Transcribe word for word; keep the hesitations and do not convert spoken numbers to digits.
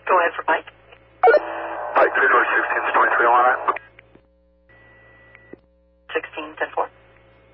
Go ahead for Pike. Pike three door sixteen, twenty-three on it.